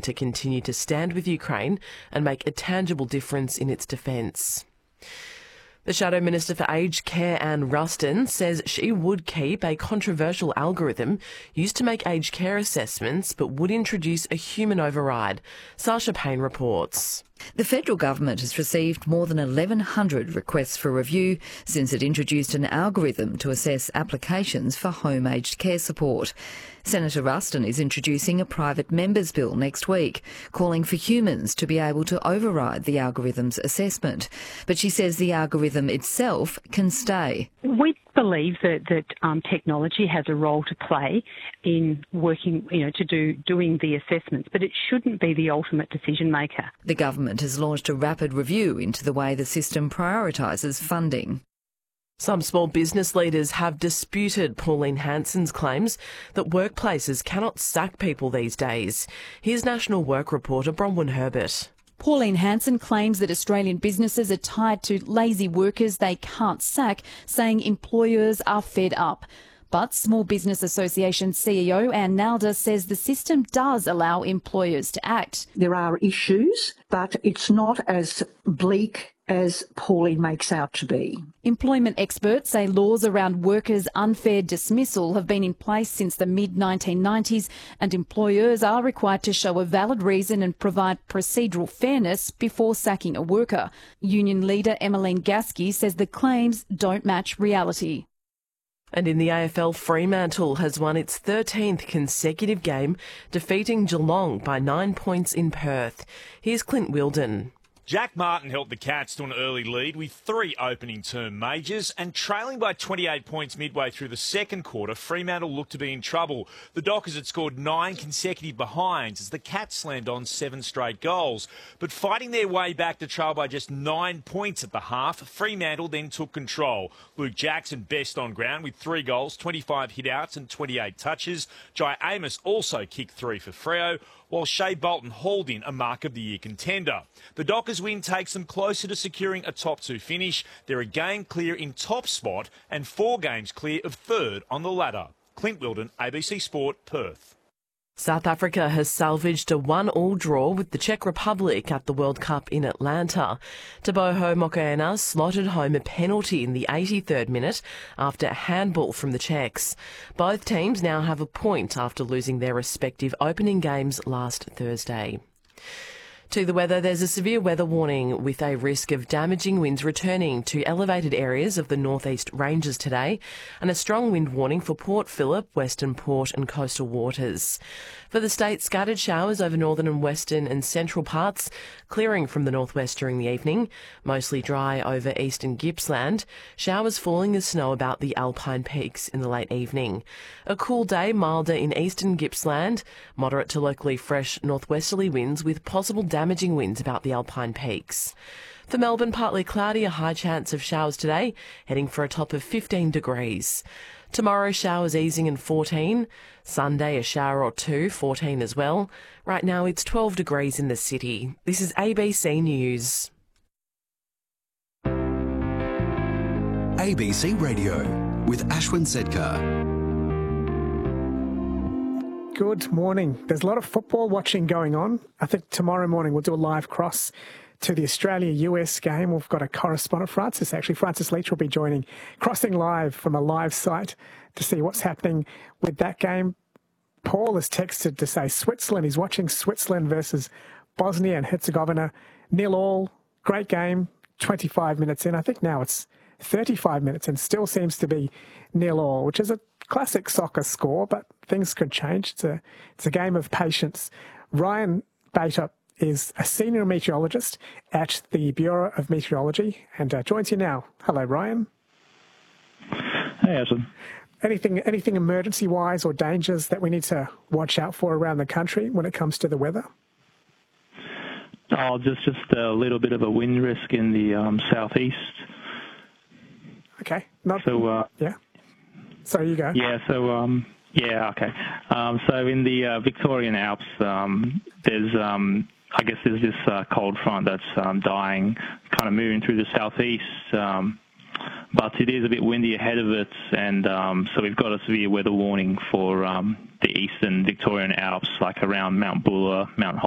to continue to stand with Ukraine and make a tangible difference in its defence. The Shadow Minister for Aged Care, Anne Ruston, says she would keep a controversial algorithm used to make aged care assessments but would introduce a human override. Sasha Payne reports. The federal government has received more than 1,100 requests for review since it introduced an algorithm to assess applications for home aged care support. Senator Ruston is introducing a private members bill next week, calling for humans to be able to override the algorithm's assessment. But she says the algorithm itself can stay. We believe that technology has a role to play in working, doing the assessments, but it shouldn't be the ultimate decision maker. The government has launched a rapid review into the way the system prioritises funding. Some small business leaders have disputed Pauline Hanson's claims that workplaces cannot sack people these days. Here's National Work reporter Bronwyn Herbert. Pauline Hanson claims that Australian businesses are tied to lazy workers they can't sack, saying employers are fed up. But Small Business Association CEO Anne Nalder says the system does allow employers to act. There are issues, but it's not as bleak as Pauline makes out to be. Employment experts say laws around workers' unfair dismissal have been in place since the mid-1990s, and employers are required to show a valid reason and provide procedural fairness before sacking a worker. Union leader Emmeline Gasky says the claims don't match reality. And in the AFL, Fremantle has won its 13th consecutive game, defeating Geelong by 9 points in Perth. Here's Clint Wilden. Jack Martin helped the Cats to an early lead with 3 opening term majors, and trailing by 28 points midway through the second quarter, Fremantle looked to be in trouble. The Dockers had scored 9 consecutive behinds as the Cats slammed on 7 straight goals. But fighting their way back to trail by just 9 points at the half, Fremantle then took control. Luke Jackson best on ground with 3 goals, 25 hit-outs and 28 touches. Jai Amos also kicked 3 for Freo, while Shea Bolton hauled in a Mark of the Year contender. The Dockers win takes them closer to securing a top 2 finish. They're a game clear in top spot and 4 games clear of third on the ladder. Clint Wilden, ABC Sport, Perth. South Africa has salvaged a 1-1 draw with the Czech Republic at the World Cup in Atlanta. Teboho Mokoena slotted home a penalty in the 83rd minute after a handball from the Czechs. Both teams now have a point after losing their respective opening games last Thursday. To the weather, there's a severe weather warning with a risk of damaging winds returning to elevated areas of the northeast ranges today, and a strong wind warning for Port Phillip, Western Port and coastal waters. For the state, scattered showers over northern and western and central parts, clearing from the northwest during the evening, mostly dry over eastern Gippsland, showers falling as snow about the Alpine Peaks in the late evening. A cool day, milder in eastern Gippsland, moderate to locally fresh northwesterly winds with possible damaging winds about the Alpine Peaks. For Melbourne, partly cloudy, a high chance of showers today, heading for a top of 15 degrees. Tomorrow, showers easing and 14. Sunday, a shower or 2, 14 as well. Right now, it's 12 degrees in the city. This is ABC News. ABC Radio with Ashwin Sedkar. Good morning. There's a lot of football watching going on. I think tomorrow morning we'll do a live cross to the Australia-US game. We've got a correspondent, Francis Leach will be joining, crossing live from a live site to see what's happening with that game. Paul has texted to say Switzerland. He's watching Switzerland versus Bosnia and Herzegovina. 0-0. Great game. 25 minutes in. I think now it's 35 minutes and still seems to be 0-0, which is a classic soccer score, but things could change. It's a game of patience. Ryan Bater is a senior meteorologist at the Bureau of Meteorology and joins you now. Hello, Ryan. Hey, Ashton. Anything emergency-wise or dangers that we need to watch out for around the country when it comes to the weather? Oh, just a little bit of a wind risk in the southeast. Okay. Yeah. Sorry, you go. Yeah. So okay. So in the Victorian Alps, there's this cold front that's dying, kind of moving through the southeast. But it is a bit windy ahead of it, and so we've got a severe weather warning for the eastern Victorian Alps, like around Mount Buller, Mount